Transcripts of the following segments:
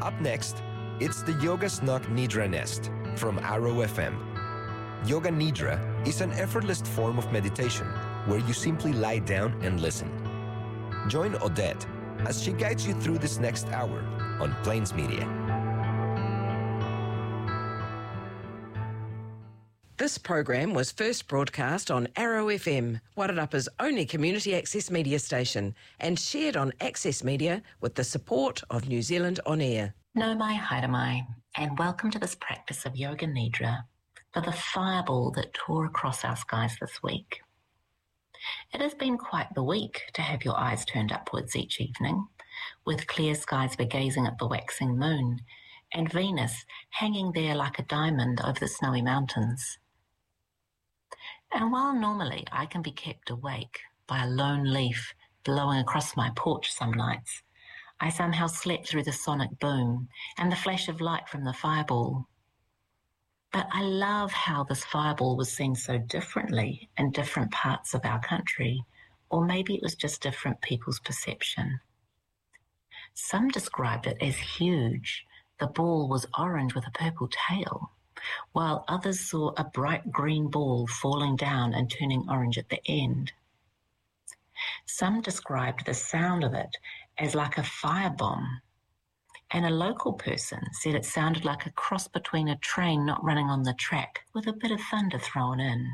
Up next, it's the Yoga Snuck Nidra Nest from Arrow FM. Yoga Nidra is an effortless form of meditation where you simply lie down and listen. Join Odette as she guides you through this next hour on Plains Media. This program was first broadcast on Arrow FM, Wairarapa's only community access media station, and shared on Access Media with the support of New Zealand On Air. Nau mai, haere mai, and welcome to this practice of Yoga Nidra for the fireball that tore across our skies this week. It has been quite the week to have your eyes turned upwards each evening, with clear skies for gazing at the waxing moon and Venus hanging there like a diamond over the snowy mountains. And while normally I can be kept awake by a lone leaf blowing across my porch some nights, I somehow slept through the sonic boom and the flash of light from the fireball. But I love how this fireball was seen so differently in different parts of our country, or maybe it was just different people's perception. Some described it as huge. The ball was orange with a purple tail, while others saw a bright green ball falling down and turning orange at the end. Some described the sound of it as like a firebomb, and a local person said it sounded like a cross between a train not running on the track with a bit of thunder thrown in.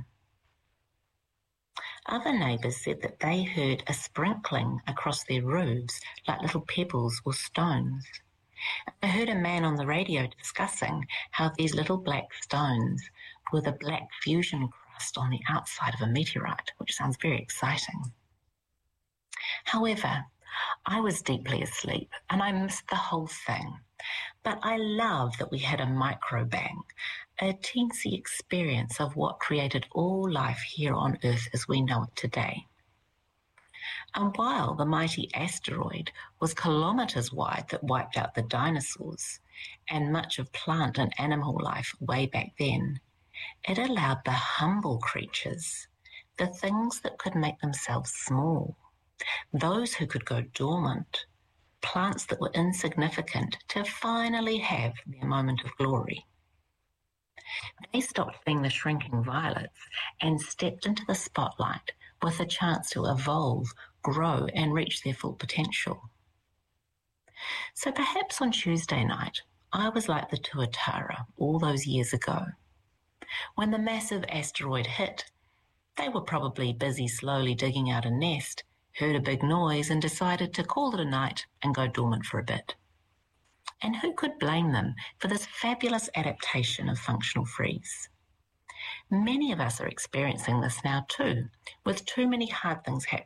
Other neighbours said that they heard a sprinkling across their roofs like little pebbles or stones. I heard a man on the radio discussing how these little black stones were the black fusion crust on the outside of a meteorite, which sounds very exciting. However, I was deeply asleep and I missed the whole thing. But I love that we had a micro bang, a teensy experience of what created all life here on Earth as we know it today. And while the mighty asteroid was kilometres wide that wiped out the dinosaurs and much of plant and animal life way back then, it allowed the humble creatures, the things that could make themselves small, those who could go dormant, plants that were insignificant, to finally have their moment of glory. They stopped being the shrinking violets and stepped into the spotlight with a chance to evolve, grow, and reach their full potential. So perhaps on Tuesday night, I was like the Tuatara all those years ago. When the massive asteroid hit, they were probably busy slowly digging out a nest, heard a big noise and decided to call it a night and go dormant for a bit. And who could blame them for this fabulous adaptation of functional freeze? Many of us are experiencing this now too, with too many hard things happening